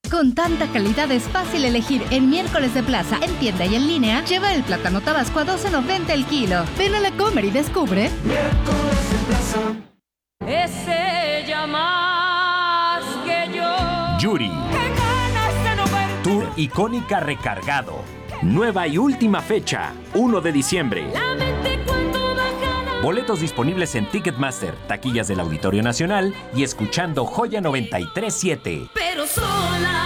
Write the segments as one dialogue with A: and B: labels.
A: Con tanta calidad es fácil elegir en Miércoles de Plaza, en tienda y en línea. Lleva el plátano tabasco a $12.90 el kilo. Ven a la Comer y descubre.
B: Miércoles de Plaza.
C: Es ella más que yo.
D: Yuri. Tour icónica recargado. Nueva y última fecha, 1 de diciembre. Boletos disponibles en Ticketmaster, taquillas del Auditorio Nacional y escuchando Joya 93.7.
C: Pero sola.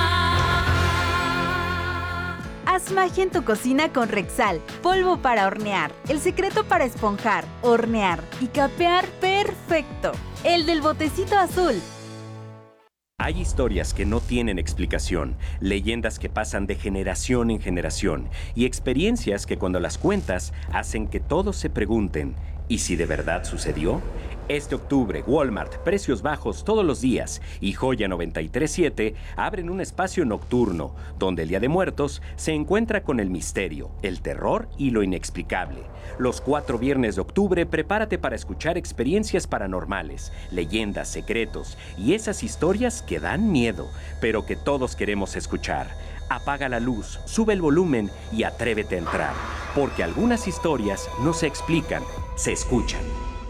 E: Haz magia en tu cocina con Rexal. Polvo para hornear. El secreto para esponjar, hornear y capear perfecto. El del botecito azul.
D: Hay historias que no tienen explicación, leyendas que pasan de generación en generación y experiencias que cuando las cuentas hacen que todos se pregunten, ¿y si de verdad sucedió? Este octubre, Walmart, Precios Bajos todos los días y Joya 93.7 abren un espacio nocturno donde el Día de Muertos se encuentra con el misterio, el terror y lo inexplicable. Los 4 viernes de octubre, prepárate para escuchar experiencias paranormales, leyendas, secretos y esas historias que dan miedo, pero que todos queremos escuchar. Apaga la luz, sube el volumen y atrévete a entrar, porque algunas historias no se explican, se escuchan.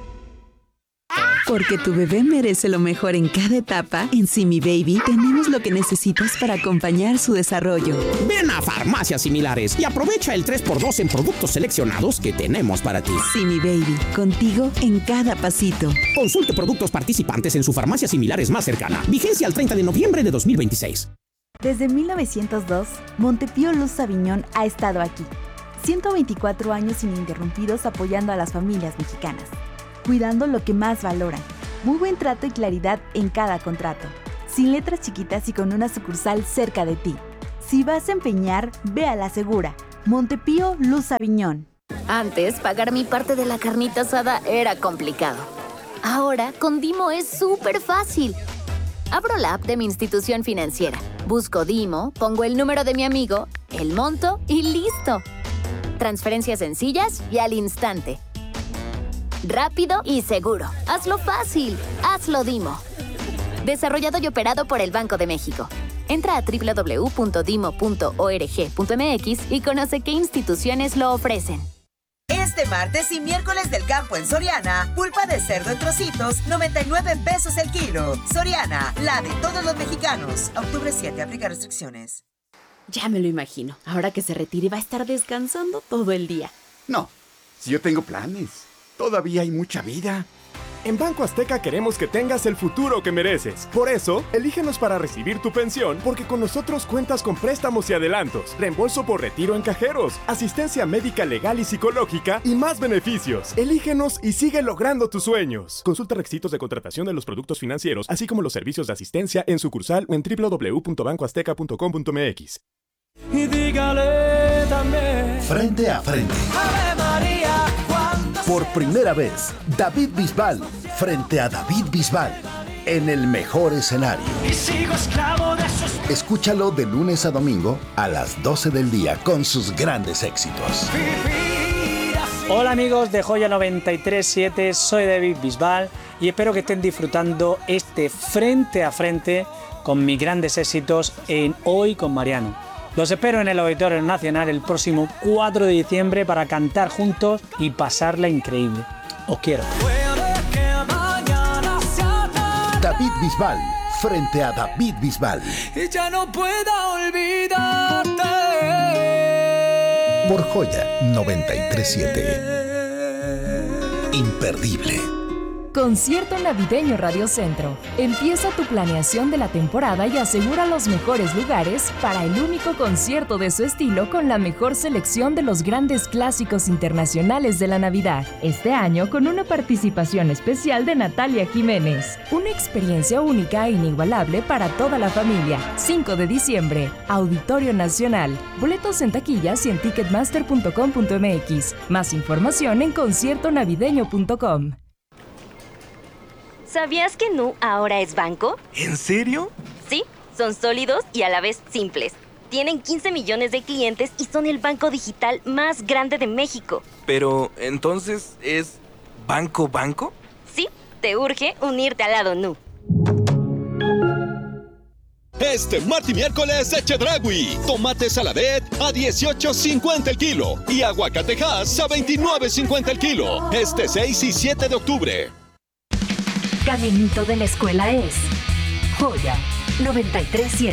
F: Porque tu bebé merece lo mejor en cada etapa, en Simi Baby tenemos lo que necesitas para acompañar su desarrollo.
G: Ven a Farmacias Similares y aprovecha el 3x2 en productos seleccionados que tenemos para ti.
F: Simi Baby, contigo en cada pasito.
G: Consulte productos participantes en su farmacia similares más cercana. Vigencia al 30 de noviembre de 2026.
E: Desde 1902, Montepío Luz Aviñón ha estado aquí. 124 años ininterrumpidos apoyando a las familias mexicanas, cuidando lo que más valoran. Muy buen trato y claridad en cada contrato. Sin letras chiquitas y con una sucursal cerca de ti. Si vas a empeñar, ve a la segura. Montepío Luz Aviñón.
H: Antes, pagar mi parte de la carnita asada era complicado. Ahora, con Dimo es súper fácil. Abro la app de mi institución financiera. Busco Dimo, pongo el número de mi amigo, el monto y ¡listo! Transferencias sencillas y al instante. Rápido y seguro. Hazlo fácil. Hazlo Dimo. Desarrollado y operado por el Banco de México. Entra a www.dimo.org.mx y conoce qué instituciones lo ofrecen.
I: Este martes y miércoles del campo en Soriana, pulpa de cerdo en trocitos, 99 pesos el kilo. Soriana, la de todos los mexicanos. Octubre 7, aplica restricciones.
J: Ya me lo imagino. Ahora que se retire va a estar descansando todo el día.
K: No, si yo tengo planes. Todavía hay mucha vida.
L: En Banco Azteca queremos que tengas el futuro que mereces. Por eso, elígenos para recibir tu pensión, porque con nosotros cuentas con préstamos y adelantos, reembolso por retiro en cajeros, asistencia médica legal y psicológica y más beneficios. Elígenos y sigue logrando tus sueños. Consulta requisitos de contratación de los productos financieros, así como los servicios de asistencia en sucursal o en www.bancoazteca.com.mx.
B: Y dígale también.
M: Frente a frente.
B: Ave María.
M: Por primera vez, David Bisbal frente a David Bisbal en el mejor escenario.
B: Y sigo esclavo de sus...
M: Escúchalo de lunes a domingo a las 12 del día con sus grandes éxitos.
N: Hola amigos de Joya 93.7, soy David Bisbal y espero que estén disfrutando este frente a frente con mis grandes éxitos en Hoy con Mariano. Los espero en el Auditorio Nacional el próximo 4 de diciembre para cantar juntos y pasarla increíble. Os quiero.
M: David Bisbal frente a David Bisbal.
B: Y ya no pueda olvidarte.
M: Por Joya 93.7. Imperdible.
O: Concierto Navideño Radio Centro. Empieza tu planeación de la temporada y asegura los mejores lugares para el único concierto de su estilo con la mejor selección de los grandes clásicos internacionales de la Navidad. Este año con una participación especial de Natalia Jiménez. Una experiencia única e inigualable para toda la familia. 5 de diciembre, Auditorio Nacional. Boletos en taquillas y en ticketmaster.com.mx. Más información en conciertonavideño.com.
P: ¿Sabías que Nu ahora es banco?
Q: ¿En serio?
P: Sí, son sólidos y a la vez simples. Tienen 15 millones de clientes y son el banco digital más grande de México.
Q: Pero, ¿entonces es banco?
P: Sí, te urge unirte al lado Nu.
R: Este martes y miércoles de Chedraui. Tomate Saladet a $18.50 el kilo y aguacatejas a $29.50 el kilo. Este 6 y 7 de octubre.
S: Caminito de la escuela es Joya 93.7.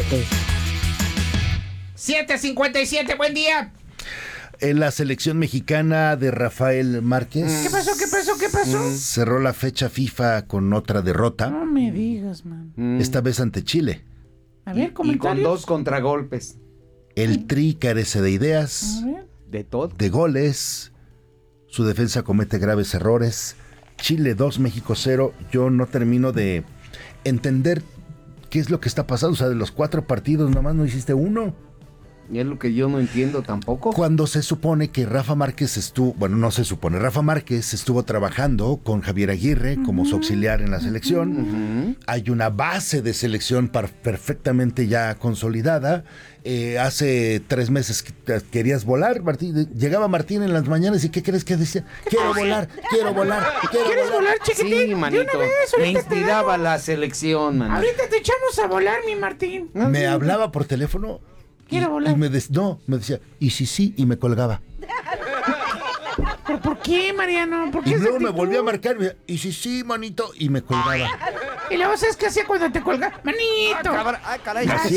T: 7:57, buen día.
M: En la selección mexicana de Rafael Márquez.
T: ¿Qué pasó?
M: Cerró la fecha FIFA con otra derrota.
T: No me digas, man.
M: Esta vez ante Chile.
T: A ver, comentarios.
S: Y con 2 contragolpes.
M: El Tri carece de ideas.
T: A ver.
S: De todo.
M: De goles. Su defensa comete graves errores. Chile 2, México 0. Yo no termino de entender qué es lo que está pasando. O sea, de los 4 partidos, nomás no hiciste uno.
S: Y es lo que yo no entiendo tampoco.
M: Cuando se supone que Rafa Márquez Rafa Márquez estuvo trabajando con Javier Aguirre como su auxiliar en la selección. Hay una base de selección perfectamente ya consolidada. Hace 3 meses querías volar, Martín. Llegaba Martín en las mañanas y ¿qué crees que decía? Quiero volar.
T: ¿Quieres volar, chiquitín?
S: Sí, manito. Me inspiraba la selección, man.
T: Ahorita te echamos a volar, mi Martín.
M: Me hablaba por teléfono.
T: Quiero volar.
M: Y me decía, y sí, y me colgaba.
T: ¿Pero por qué, Mariano? ¿Por qué
M: y luego me volvió a marcar, y sí, manito, y me colgaba.
T: Y luego, ¿sabes qué hacía cuando te colgaba? ¡Manito!
S: Caray.
T: Así.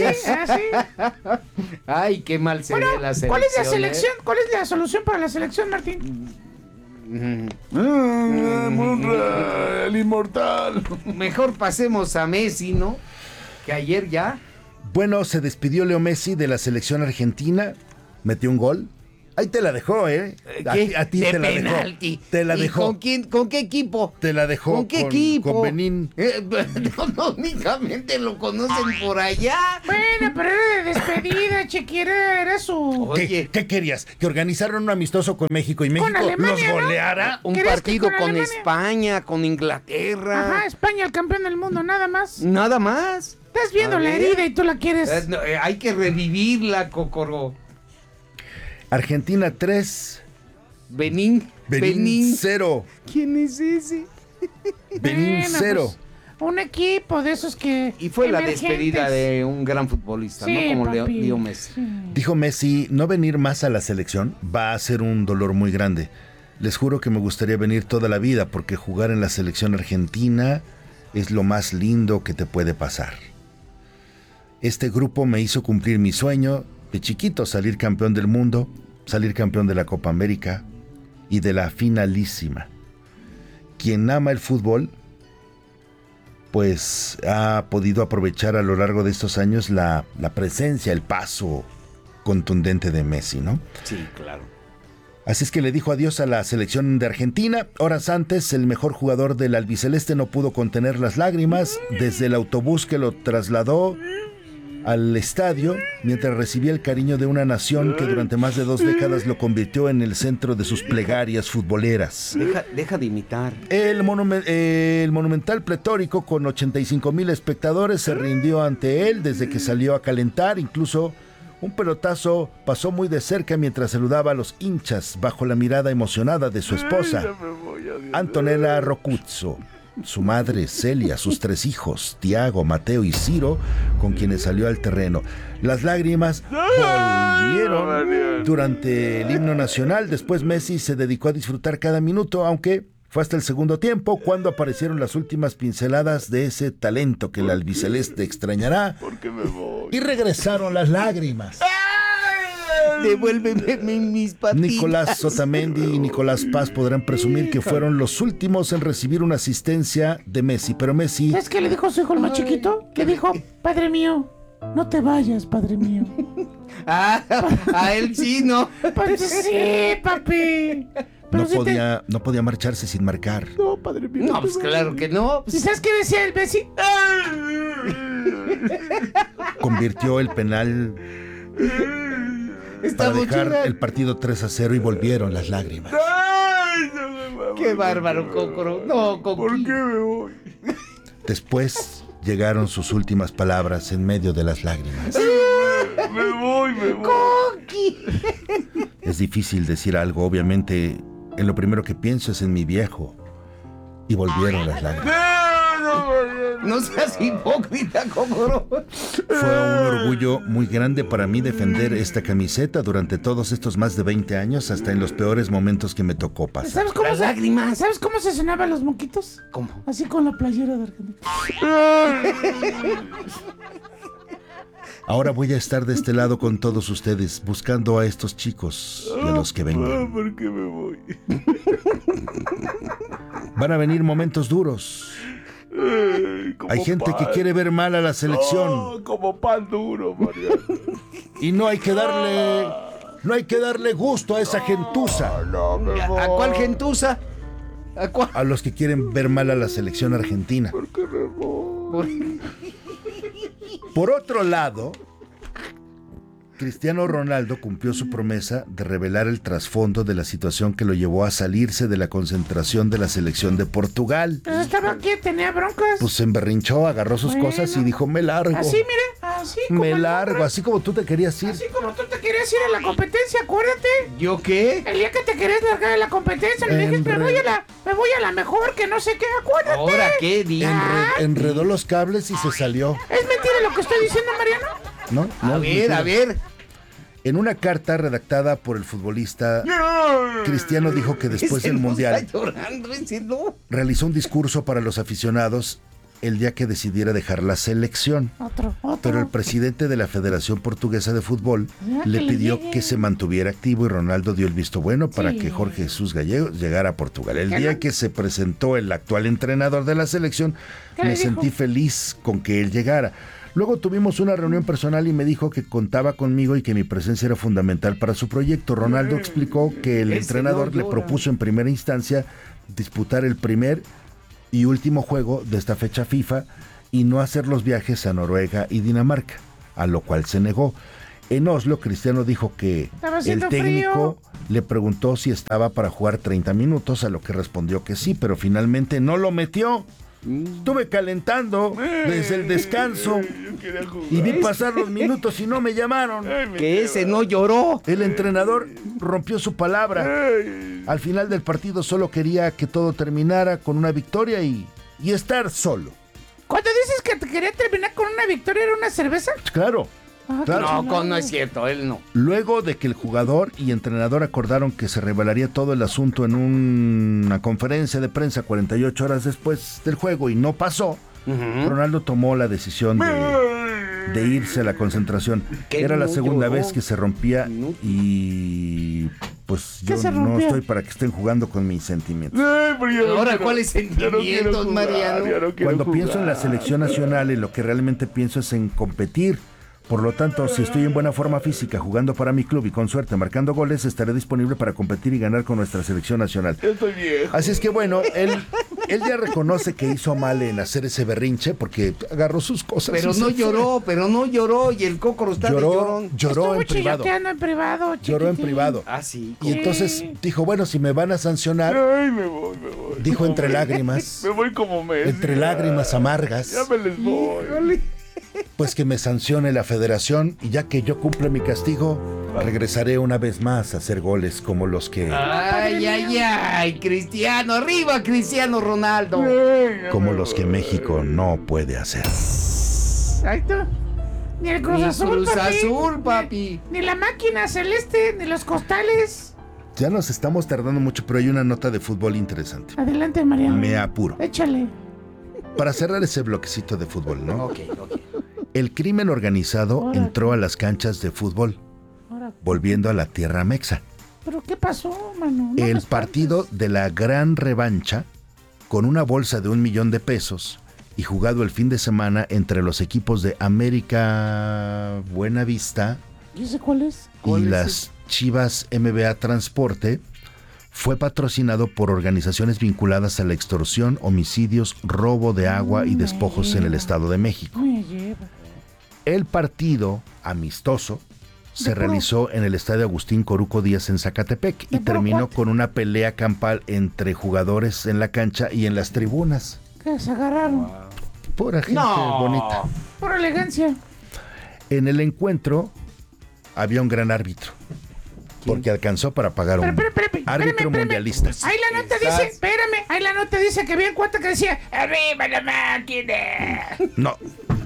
S: Ay, qué mal se ve la selección.
T: ¿Cuál es la selección? ¿Cuál es la solución para la selección, Martín?
K: El inmortal.
S: Mejor pasemos a Messi, ¿no? Que ayer ya.
M: Bueno, se despidió Leo Messi de la selección argentina, metió un gol. Ahí te la dejó, ¿eh? A ti
S: de
M: te la
S: penalti.
M: dejó. Te la dejó.
S: ¿Con quién? ¿Con qué equipo?
M: Te la dejó.
S: ¿Con qué equipo?
M: Con Benín.
S: No, únicamente lo conocen por allá.
T: Bueno, pero era de despedida, chiquera, era su...
M: Oye, ¿Qué querías? ¿Que organizaron un amistoso con México y México
T: Alemania,
M: los goleara?
S: Un partido con España, con Inglaterra.
T: Ajá, España, el campeón del mundo, nada más.
S: Nada más.
T: Estás viendo la herida y tú la quieres...
S: hay que revivirla, Cocoro.
M: Argentina 3.
S: Benín
M: 0.
S: ¿Quién es ese?
M: Benín 0.
T: Pues, un equipo de esos que...
S: Y fue la despedida de un gran futbolista, sí, ¿no? Como Leo Messi.
T: Sí.
M: Dijo Messi, no venir más a la selección va a ser un dolor muy grande. Les juro que me gustaría venir toda la vida porque jugar en la selección argentina es lo más lindo que te puede pasar. Este grupo me hizo cumplir mi sueño de chiquito, salir campeón del mundo, salir campeón de la Copa América y de la finalísima. Quien ama el fútbol, pues ha podido aprovechar a lo largo de estos años la presencia, el paso contundente de Messi, ¿no?
S: Sí, claro.
M: Así es que le dijo adiós a la selección de Argentina. Horas antes, el mejor jugador del albiceleste no pudo contener las lágrimas desde el autobús que lo trasladó al estadio, mientras recibía el cariño de una nación que durante más de 2 décadas lo convirtió en el centro de sus plegarias futboleras.
S: Deja de imitar.
M: El monumental pletórico con 85,000 espectadores se rindió ante él desde que salió a calentar. Incluso un pelotazo pasó muy de cerca mientras saludaba a los hinchas bajo la mirada emocionada de su esposa, Antonella Roccuzzo. Su madre, Celia, sus 3 hijos, Tiago, Mateo y Ciro, con quienes salió al terreno. Las lágrimas volvieron durante el himno nacional. Después Messi se dedicó a disfrutar cada minuto, aunque fue hasta el segundo tiempo cuando aparecieron las últimas pinceladas de ese talento que el albiceleste extrañará. Y regresaron las lágrimas.
S: Devuélveme mis patitas.
M: Nicolás Otamendi y Nicolás Paz podrán presumir que fueron los últimos en recibir una asistencia de Messi, pero Messi...
T: ¿Sabes qué le dijo a su hijo el más chiquito? Que dijo, padre mío, no te vayas, padre mío.
S: A él sí, ¿no?
T: Pues sí, papi.
M: No podía marcharse sin marcar.
T: No, padre mío.
S: No, pues claro que no.
T: ¿Sí sabes qué decía el Messi?
M: Convirtió el penal para dejar el partido 3-0 y volvieron las lágrimas.
S: ¡Qué bárbaro, Cocoro! No, Cocoro. ¿Por qué me voy?
M: Después llegaron sus últimas palabras en medio de las lágrimas.
S: Me voy.
T: ¡Coqui!
M: Es difícil decir algo, obviamente. En lo primero que pienso es en mi viejo. Y volvieron las lágrimas.
S: No seas hipócrita, Kokoro.
M: Fue un orgullo muy grande para mí defender esta camiseta durante todos estos más de 20 años, hasta en los peores momentos que me tocó pasar.
T: ¿Sabes cómo lágrimas? ¿Sabes cómo se sonaban los moquitos?
S: ¿Cómo?
T: Así con la playera de Argentina.
M: Ahora voy a estar de este lado con todos ustedes, buscando a estos chicos y a los que vengan.
K: ¿Por qué me voy?
M: Van a venir momentos duros. Hay gente que quiere ver mal a la selección.
K: Como pan duro, Mariano.
M: Y no hay que darle gusto a esa gentuza.
S: ¿A cuál gentuza? ¿A cuál?
M: A los que quieren ver mal a la selección argentina.
K: ¿Por qué me voy?
M: Por otro lado, Cristiano Ronaldo cumplió su promesa de revelar el trasfondo de la situación que lo llevó a salirse de la concentración de la selección de Portugal.
T: Pues estaba aquí, tenía broncas.
M: Pues se emberrinchó, agarró sus cosas y dijo, me largo.
T: Así, mire, así como
M: Me
T: el
M: largo,
T: hombre.
M: así como tú te querías ir.
T: Así como tú te querías ir a la competencia, acuérdate.
S: ¿Yo qué?
T: El día que te querías largar de la competencia, le dijiste, me voy a la mejor, que no sé qué, acuérdate.
S: ¿Ahora qué día?
M: Enredó los cables y se salió.
T: ¿Es mentira lo que estoy diciendo, Mariano?
M: ¿No?
S: A ver.
M: En una carta redactada por el futbolista, Cristiano dijo que después del Mundial
S: Está llorando, ese no.
M: realizó un discurso para los aficionados el día que decidiera dejar la selección.
T: Otro.
M: Pero el presidente de la Federación Portuguesa de Fútbol le pidió que se mantuviera activo y Ronaldo dio el visto bueno para que Jorge Jesús Gallegos llegara a Portugal. El día que se presentó el actual entrenador de la selección, me sentí feliz con que él llegara. Luego tuvimos una reunión personal y me dijo que contaba conmigo y que mi presencia era fundamental para su proyecto. Ronaldo explicó que el entrenador le propuso en primera instancia disputar el primer y último juego de esta fecha FIFA y no hacer los viajes a Noruega y Dinamarca, a lo cual se negó. En Oslo, Cristiano dijo que el técnico le preguntó si estaba para jugar 30 minutos, a lo que respondió que sí, pero finalmente no lo metió. Estuve calentando desde el descanso y vi pasar los minutos y no me llamaron.
S: Que ese no lloró.
M: El entrenador rompió su palabra. Al final del partido solo quería que todo terminara con una victoria y estar solo.
T: Cuando dices que te quería terminar con una victoria, ¿era una cerveza?
M: Claro. Claro.
S: No es cierto, él no.
M: Luego de que el jugador y entrenador acordaron que se revelaría todo el asunto en una conferencia de prensa 48 horas después del juego y no pasó, Ronaldo tomó la decisión de irse a la concentración. Era la segunda vez que se rompía y pues yo no estoy para que estén jugando con mis sentimientos.
S: Ahora, ¿cuáles sentimientos, Mariano?
M: Cuando pienso en la selección nacional y lo que realmente pienso es en competir. Por lo tanto, si estoy en buena forma física, jugando para mi club y con suerte marcando goles, estaré disponible para competir y ganar con nuestra selección nacional.
K: Estoy viejo.
M: Así es que bueno, él ya reconoce que hizo mal en hacer ese berrinche porque agarró sus cosas.
S: Pero no lloró y el Cócoro está
M: lloró en privado. Lloró en privado.
S: Ah, sí.
M: Y entonces dijo, bueno, si me van a sancionar,
K: me voy.
M: dijo entre lágrimas.
K: Me voy como Messi.
M: Entre lágrimas amargas.
K: Ya me les voy.
M: Pues que me sancione la federación y ya que yo cumple mi castigo, regresaré una vez más a hacer goles como los que...
S: Ay, Cristiano, arriba Cristiano Ronaldo.
M: Como los que México no puede hacer.
T: Ahí está. Ni el Cruz
S: Azul, papi.
T: Ni la máquina celeste, ni los costales.
M: Ya nos estamos tardando mucho, pero hay una nota de fútbol interesante.
T: Adelante, Mariano.
M: Me apuro.
T: Échale.
M: Para cerrar ese bloquecito de fútbol, ¿no?
S: Ok.
M: El crimen organizado entró a las canchas de fútbol, volviendo a la tierra mexa.
T: ¿Pero qué pasó, mano?
M: El partido de la gran revancha, con una bolsa de $1 millón y jugado el fin de semana entre los equipos de América Buenavista
T: ¿Y ese cuál es?
M: y las Chivas MBA Transporte, fue patrocinado por organizaciones vinculadas a la extorsión, homicidios, robo de agua y despojos en el Estado de México. El partido amistoso se realizó en el Estadio Agustín Coruco Díaz en Zacatepec y terminó con una pelea campal entre jugadores en la cancha y en las tribunas.
T: Que se agarraron.
M: Pura gente bonita.
T: Por elegancia.
M: En el encuentro había un gran árbitro. Porque alcanzó para pagar un...
T: Espérate.
M: Árbitro mundialista.
T: Ahí la nota dice, espérame, ahí la nota dice que había un cuate que decía, ¡arriba la máquina!
M: No.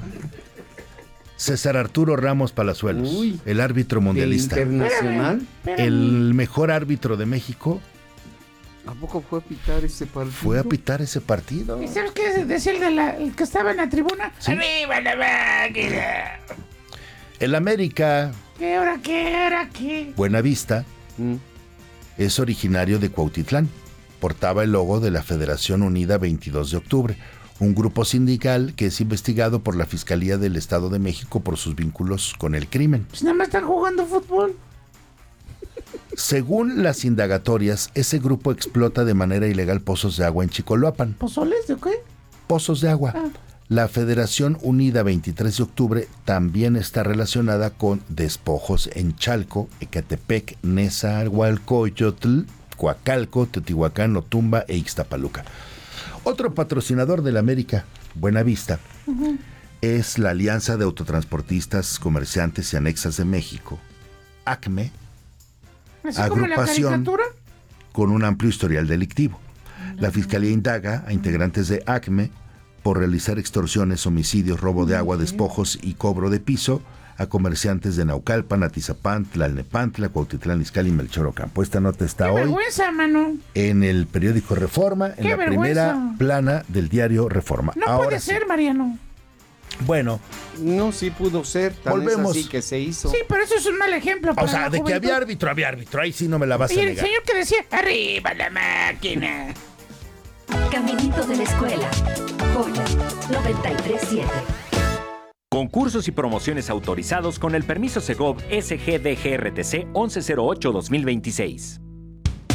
M: César Arturo Ramos Palazuelos, el árbitro mundialista.
S: ¿Internacional?
M: El mejor árbitro de México.
S: ¿A poco fue a pitar ese partido?
M: Fue a pitar ese partido.
T: ¿Y sabes qué decía el que estaba en la tribuna? ¿Sí? ¡Arriba la máquina!
M: El América.
T: ¿Qué hora qué?
M: Buenavista. Es originario de Cuautitlán. Portaba el logo de la Federación Unida 22 de octubre. Un grupo sindical que es investigado por la Fiscalía del Estado de México por sus vínculos con el crimen.
T: Pues nada más están jugando fútbol.
M: Según las indagatorias, ese grupo explota de manera ilegal pozos de agua en Chicoloapan.
T: ¿Pozoles de qué?
M: Pozos de agua. La Federación Unida 23 de octubre también está relacionada con despojos en Chalco, Ecatepec, Nezahualcóyotl, Coacalco, Teotihuacán, Otumba e Ixtapaluca. Otro patrocinador del América, Buenavista, es la Alianza de Autotransportistas, Comerciantes y Anexas de México, ACME,
T: ¿Así
M: agrupación
T: como la
M: con un amplio historial delictivo. La Fiscalía indaga a integrantes de ACME por realizar extorsiones, homicidios, robo de agua, despojos y cobro de piso a comerciantes de Naucalpan, Atizapán, Tlalnepantla, Cuautitlán Izcalli y Melchor Ocampo. Esta nota está
T: ¡Qué
M: hoy
T: vergüenza, mano!
M: en el periódico Reforma, en la primera plana del diario Reforma.
T: No
M: Ahora
T: puede ser, Mariano.
M: Bueno.
S: No, sí pudo ser.
M: Volvemos.
S: Así que se hizo.
T: Sí, pero eso es un mal ejemplo para
M: O sea,
T: la
M: de que
T: juventud.
M: había árbitro. Ahí sí no me la vas a
T: Y el
M: negar.
T: señor que decía, ¡arriba la máquina!
C: Caminito de la escuela. Joya 93.7.
D: Concursos y promociones autorizados con el permiso Segov SGDGRTC 1108-2026.